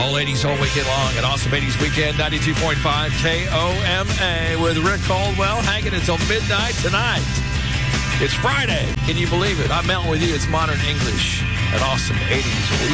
All 80s all weekend long at Awesome 80s Weekend, 92.5 KOMA with Rick Caldwell, hanging until midnight tonight. It's Friday. Can you believe it? I'm Mel with you. It's Modern English at Awesome 80s Weekend.